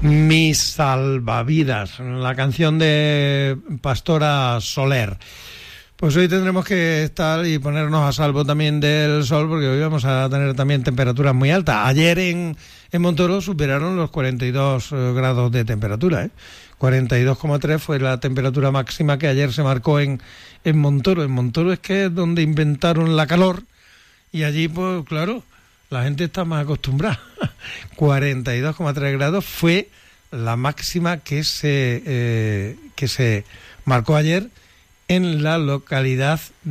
Mi salvavidas, la canción de Pastora Soler. Pues hoy tendremos que estar y ponernos a salvo también del sol, porque hoy vamos a tener también temperaturas muy altas. Ayer en Montoro superaron los 42 grados de temperatura, 42,3 fue la temperatura máxima que ayer se marcó en Montoro. En Montoro es que es donde inventaron la calor, y allí, pues claro, la gente está más acostumbrada. 42,3 grados fue la máxima que se marcó ayer en la localidad